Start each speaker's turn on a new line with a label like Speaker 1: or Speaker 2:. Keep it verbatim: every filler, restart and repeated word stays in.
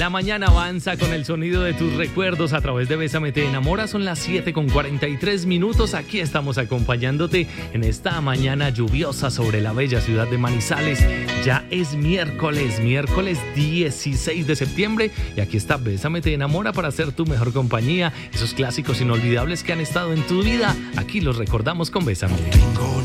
Speaker 1: La mañana avanza con el sonido de tus recuerdos a través de Bésame Te Enamora. Son las siete con cuarenta y tres minutos. Aquí estamos acompañándote en esta mañana lluviosa sobre la bella ciudad de Manizales. Ya es miércoles, miércoles dieciséis de septiembre. Y aquí está Bésame Te Enamora para ser tu mejor compañía. Esos clásicos inolvidables que han estado en tu vida, aquí los recordamos con Bésame.